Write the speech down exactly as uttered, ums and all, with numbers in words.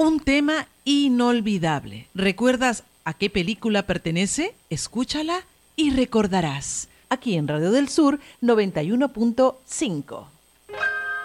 Un tema inolvidable. ¿Recuerdas a qué película pertenece? Escúchala y recordarás. Aquí en Radio del Sur noventa y uno punto cinco.